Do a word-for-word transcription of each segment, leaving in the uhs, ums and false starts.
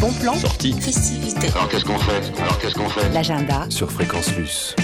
Bon plan. Sortie. Festivité. Alors qu'est-ce qu'on fait Alors qu'est-ce qu'on fait L'agenda. Sur Fréquence Plus.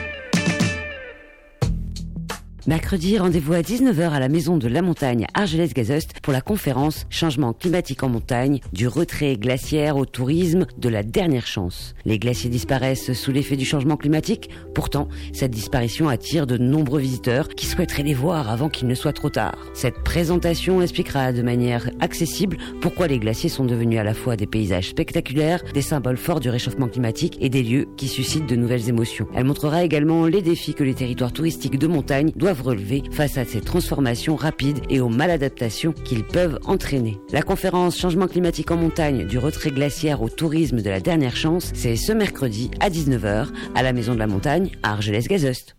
Mercredi, rendez-vous à dix-neuf heures à la Maison de la Montagne Argelès-Gazost pour la conférence Changement climatique en montagne, du retrait glaciaire au tourisme, de la dernière chance. Les glaciers disparaissent sous l'effet du changement climatique. Pourtant, cette disparition attire de nombreux visiteurs qui souhaiteraient les voir avant qu'il ne soit trop tard. Cette présentation expliquera de manière accessible pourquoi les glaciers sont devenus à la fois des paysages spectaculaires, des symboles forts du réchauffement climatique et des lieux qui suscitent de nouvelles émotions. Elle montrera également les défis que les territoires touristiques de montagne doivent relever face à ces transformations rapides et aux maladaptations qu'ils peuvent entraîner. La conférence Changement climatique en montagne, du retrait glaciaire au tourisme de la dernière chance, c'est ce mercredi à dix-neuf heures à la Maison de la Montagne à Argelès-Gazost.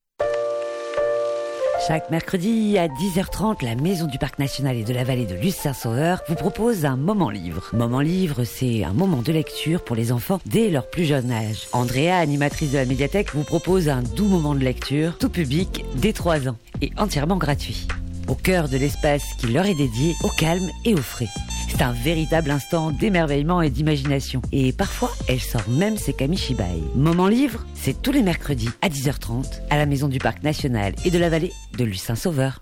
Chaque mercredi à dix heures trente, la Maison du Parc National et de la Vallée de Luce-Saint-Sauveur vous propose un moment livre. Moment livre, c'est un moment de lecture pour les enfants dès leur plus jeune âge. Andrea, animatrice de la médiathèque, vous propose un doux moment de lecture, tout public, dès trois ans, et entièrement gratuit. Au cœur de l'espace qui leur est dédié, au calme et au frais. C'est un véritable instant d'émerveillement et d'imagination. Et parfois, elle sort même ses kamishibai. Moment livre, c'est tous les mercredis à dix heures trente à la Maison du Parc National et de la Vallée de Luce-Saint-Sauveur.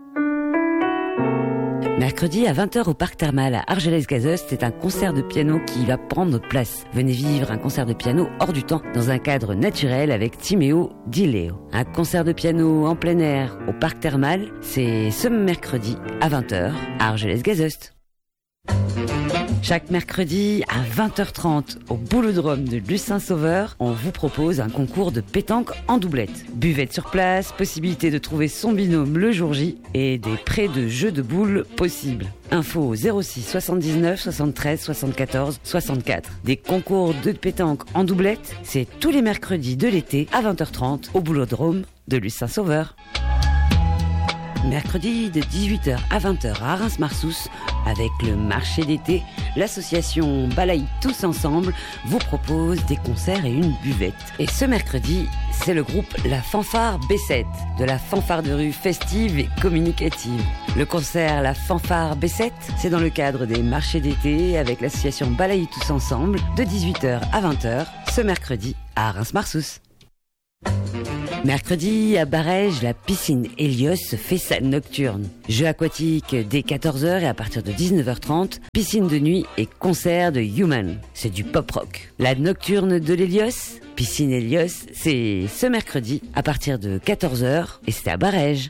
Mercredi à vingt heures au Parc Thermal à Argelès-Gazost, c'est un concert de piano qui va prendre place. Venez vivre un concert de piano hors du temps dans un cadre naturel avec Timéo Di Leo. Un concert de piano en plein air au Parc Thermal, c'est ce mercredi à vingt heures à Argelès-Gazost. Chaque mercredi à vingt heures trente au Boulodrome de Luce-Saint-Sauveur, on vous propose un concours de pétanque en doublette. Buvette sur place, possibilité de trouver son binôme le jour J et des prêts de jeux de boules possibles. Info au zéro six soixante-dix-neuf soixante-treize soixante-quatorze soixante-quatre. Des concours de pétanque en doublette, c'est tous les mercredis de l'été à vingt heures trente au Boulodrome de Luce-Saint-Sauveur. Mercredi de dix-huit heures à vingt heures à Reims-Marsous, avec le marché d'été, l'association Balaye Tous Ensemble vous propose des concerts et une buvette. Et ce mercredi, c'est le groupe La Fanfare B sept, de la fanfare de rue festive et communicative. Le concert La Fanfare B sept, c'est dans le cadre des marchés d'été avec l'association Balaye Tous Ensemble, de dix-huit heures à vingt heures, ce mercredi à Reims-Marsous. Mercredi, à Barège, la piscine Hélios fait sa nocturne. Jeux aquatiques dès quatorze heures et à partir de dix-neuf heures trente, piscine de nuit et concert de Human. C'est du pop-rock. La nocturne de l'Hélios, piscine Hélios, c'est ce mercredi à partir de quatorze heures et c'est à Barège.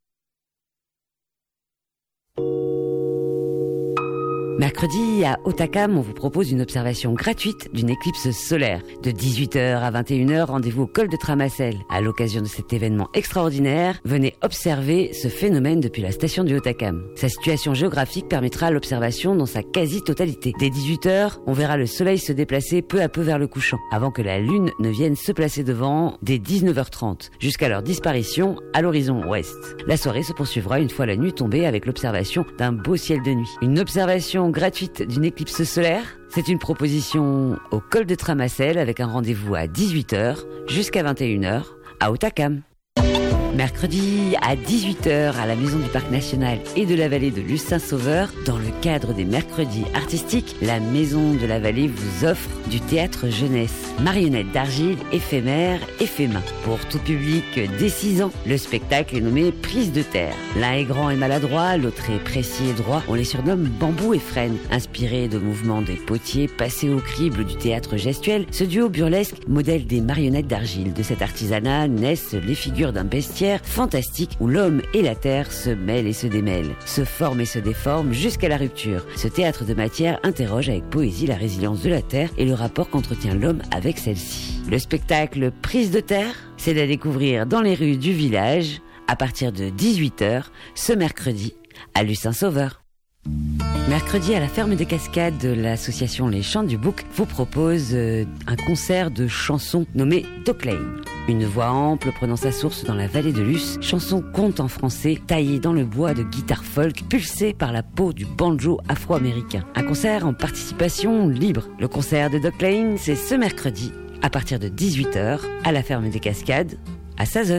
Mercredi, à Otakam, on vous propose une observation gratuite d'une éclipse solaire. De dix-huit heures à vingt et une heures, rendez-vous au col de Tramassel. À l'occasion de cet événement extraordinaire, venez observer ce phénomène depuis la station du Otakam. Sa situation géographique permettra l'observation dans sa quasi-totalité. Dès dix-huit heures, on verra le soleil se déplacer peu à peu vers le couchant, avant que la lune ne vienne se placer devant dès dix-neuf heures trente, jusqu'à leur disparition à l'horizon ouest. La soirée se poursuivra une fois la nuit tombée avec l'observation d'un beau ciel de nuit. Une observation gratuite d'une éclipse solaire, c'est une proposition au col de Tramassel avec un rendez-vous à dix-huit heures jusqu'à vingt et une heures à Otakam. Mercredi à dix-huit heures à la Maison du Parc National et de la Vallée de Luce-Saint-Sauveur, dans le cadre des mercredis artistiques, la Maison de la Vallée vous offre du théâtre jeunesse. Marionnettes d'argile, éphémères, éphémas. Pour tout public dès six ans, le spectacle est nommé Prise de terre. L'un est grand et maladroit, l'autre est précis et droit. On les surnomme Bambou et Frêne. Inspiré de mouvements des potiers passés au crible du théâtre gestuel, ce duo burlesque modèle des marionnettes d'argile. De cet artisanat naissent les figures d'un bestiaire fantastique où l'homme et la terre se mêlent et se démêlent, se forment et se déforment jusqu'à la rupture. Ce théâtre de matière interroge avec poésie la résilience de la terre et le rapport qu'entretient l'homme avec celle-ci. Le spectacle Prise de terre, c'est à découvrir dans les rues du village à partir de dix-huit heures ce mercredi à Luce-Saint-Sauveur. Mercredi, à la ferme des Cascades de l'association Les Chants du Bouc vous propose euh, un concert de chansons nommé Doc Lane. Une voix ample prenant sa source dans la vallée de Luce, chanson conte en français taillée dans le bois de guitare folk, pulsée par la peau du banjo afro-américain. Un concert en participation libre. Le concert de Doc Lane, c'est ce mercredi à partir de dix-huit heures à la ferme des Cascades à Sazos.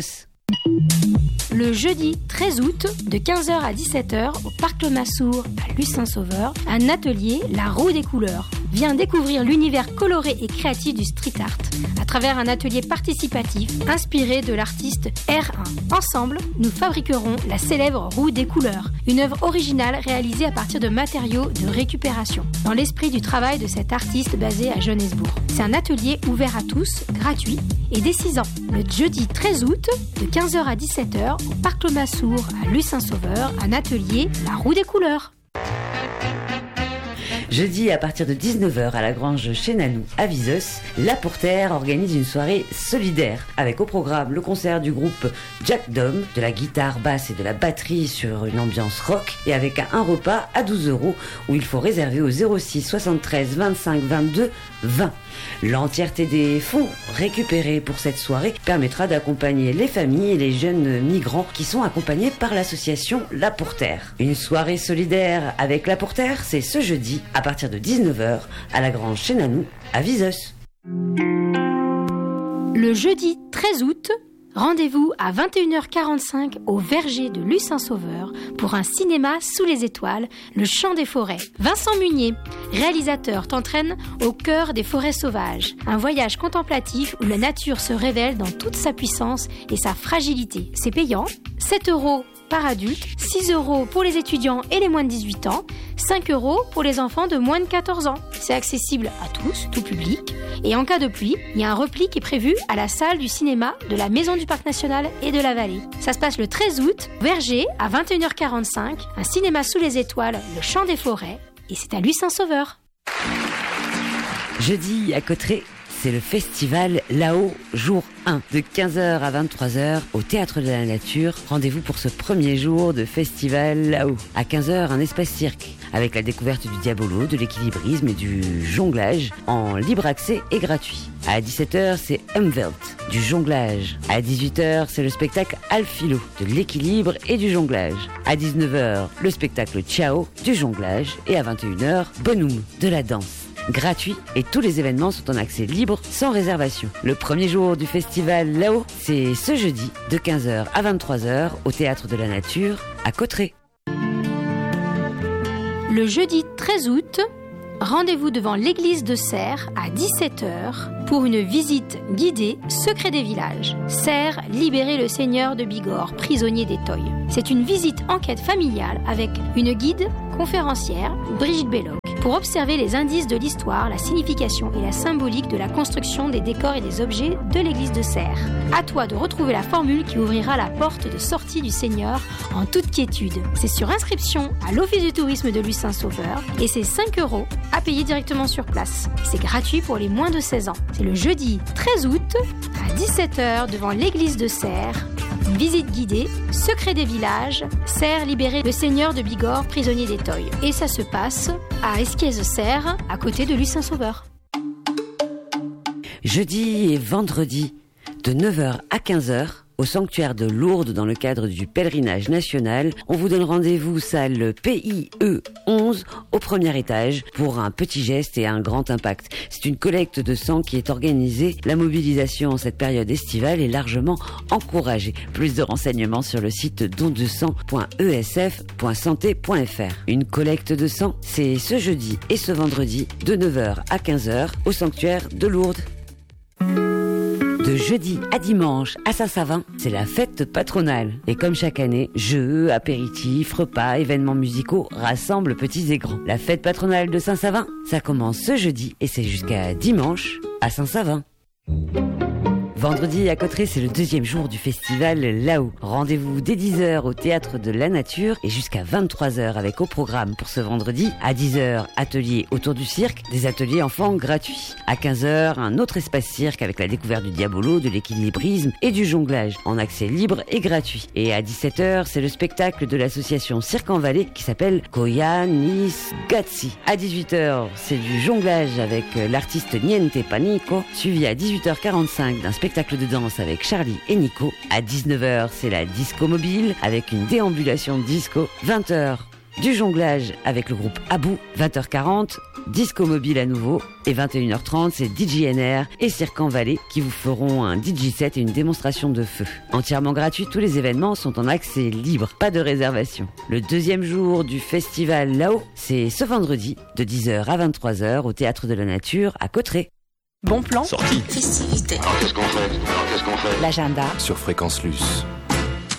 Le jeudi treize août, de quinze heures à dix-sept heures, au Parc Le Massour, à Luce-Saint-Sauveur, un atelier, La Roue des couleurs. Viens découvrir l'univers coloré et créatif du street art à travers un atelier participatif inspiré de l'artiste R un. Ensemble, nous fabriquerons la célèbre Roue des couleurs, une œuvre originale réalisée à partir de matériaux de récupération, dans l'esprit du travail de cet artiste basé à Johannesburg. C'est un atelier ouvert à tous, gratuit et dès six ans. Le jeudi treize août, de quinze heures à dix-sept heures, au Parc Le Massour, à Luce-Saint-Sauveur, un atelier La Roue des couleurs. Jeudi, à partir de dix-neuf heures, à la Grange chez Nanou, à Vizeus, La Pourterre organise une soirée solidaire, avec au programme le concert du groupe Jack Dom, de la guitare basse et de la batterie sur une ambiance rock, et avec un repas à douze euros, où il faut réserver au zéro six soixante-treize vingt-cinq vingt-deux vingt. L'entièreté des fonds récupérés pour cette soirée permettra d'accompagner les familles et les jeunes migrants qui sont accompagnés par l'association La Pourterre. Une soirée solidaire avec La Pourterre, c'est ce jeudi, à partir de dix-neuf heures, à la Grange chez Nanou, à Vizeus. Le jeudi treize août, rendez-vous à vingt et une heures quarante-cinq au Verger de Luce-Saint-Sauveur pour un cinéma sous les étoiles, Le Chant des forêts. Vincent Munier, réalisateur, t'entraîne au cœur des forêts sauvages. Un voyage contemplatif où la nature se révèle dans toute sa puissance et sa fragilité. C'est payant, sept euros par adulte, six euros pour les étudiants et les moins de dix-huit ans, cinq euros pour les enfants de moins de quatorze ans. C'est accessible à tous, tout public. Et en cas de pluie, il y a un repli qui est prévu à la salle du cinéma de la Maison du Parc National et de la Vallée. Ça se passe le treize août, Verger, à vingt et une heures quarante-cinq, un cinéma sous les étoiles, Le Chant des forêts, et c'est à Luce-Saint-Sauveur. Jeudi, à Cauterets, c'est le festival Là-haut, jour un, de quinze heures à vingt-trois heures, au Théâtre de la Nature. Rendez-vous pour ce premier jour de festival Là-haut. À quinze heures, un espace cirque, avec la découverte du diabolo, de l'équilibrisme et du jonglage, en libre accès et gratuit. À dix-sept heures, c'est Umwelt, du jonglage. À dix-huit heures, c'est le spectacle Alphilo, de l'équilibre et du jonglage. À dix-neuf heures, le spectacle Ciao, du jonglage. Et à vingt et une heures, Bonhomme, de la danse. Gratuit, et tous les événements sont en accès libre sans réservation. Le premier jour du festival Là-haut, c'est ce jeudi de quinze heures à vingt-trois heures au Théâtre de la Nature à Cauterets. Le jeudi treize août, rendez-vous devant l'église de Serres à dix-sept heures pour une visite guidée Secret des villages. Serres, libérer le seigneur de Bigorre, prisonnier des Toyes. C'est une visite enquête familiale avec une guide conférencière, Brigitte Belloc, pour observer les indices de l'histoire, la signification et la symbolique de la construction des décors et des objets de l'église de Serres. À toi de retrouver la formule qui ouvrira la porte de sortie du Seigneur en toute quiétude. C'est sur inscription à l'Office du tourisme de Luce-Saint-Sauveur et c'est cinq euros à payer directement sur place. C'est gratuit pour les moins de seize ans. C'est le jeudi treize août à dix-sept heures devant l'église de Serres. Une visite guidée, Secret des villages, Serres libérer le seigneur de Bigorre, prisonnier des Toyes. Et ça se passe à Esquies-Serres, à côté de Luce-Saint-Sauveur. Jeudi et vendredi, de neuf heures à quinze heures, au sanctuaire de Lourdes dans le cadre du pèlerinage national. On vous donne rendez-vous salle P I E onze au premier étage pour un petit geste et un grand impact. C'est une collecte de sang qui est organisée. La mobilisation en cette période estivale est largement encouragée. Plus de renseignements sur le site don de sang point e s f point santé point f r. Une collecte de sang, c'est ce jeudi et ce vendredi de neuf heures à quinze heures au sanctuaire de Lourdes. De jeudi à dimanche à Saint-Savin, c'est la fête patronale. Et comme chaque année, jeux, apéritifs, repas, événements musicaux rassemblent petits et grands. La fête patronale de Saint-Savin, ça commence ce jeudi et c'est jusqu'à dimanche à Saint-Savin. Vendredi à Cauterets, c'est le deuxième jour du festival Là-haut. Rendez-vous dès dix heures au Théâtre de la Nature et jusqu'à vingt-trois heures avec au programme pour ce vendredi. À dix heures, atelier autour du cirque, des ateliers enfants gratuits. À quinze heures, un autre espace cirque avec la découverte du diabolo, de l'équilibrisme et du jonglage en accès libre et gratuit. Et à dix-sept heures, c'est le spectacle de l'association Cirque en Vallée qui s'appelle Koyanis Gatsi. À dix-huit heures, c'est du jonglage avec l'artiste Niente Panico, suivi à dix-huit heures quarante-cinq d'un spectacle spectacle de danse avec Charlie et Nico. À dix-neuf heures, c'est la disco mobile avec une déambulation disco. vingt heures, du jonglage avec le groupe Abou, vingt heures quarante, disco mobile à nouveau, et vingt et une heures trente, c'est D J N R et Cirque en Vallée qui vous feront un D J set et une démonstration de feu. Entièrement gratuit, tous les événements sont en accès libre, pas de réservation. Le deuxième jour du festival là-haut, c'est ce vendredi, de dix heures à vingt-trois heures, au Théâtre de la Nature, à Cauterets. Bon plan. Sortie. Festivité. Alors qu'est-ce qu'on fait Alors qu'est-ce qu'on fait L'agenda. Sur Fréquence Luce.